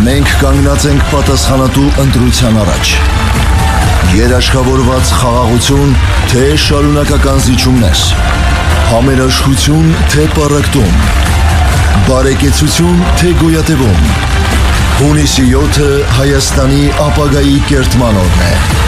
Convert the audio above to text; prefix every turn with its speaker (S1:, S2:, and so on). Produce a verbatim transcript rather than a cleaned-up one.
S1: Մենք կանգնած ենք պատասխանատու ընտրության առաջ։ Երաշխավորված խաղաղություն, թե շարունակական զիջումներ, համերաշխություն, թե պառակտում, բարեկեցություն, թե գոյատևում։ Հունիսի յոթը Հայաստանի ապագայի կերտման օրն է։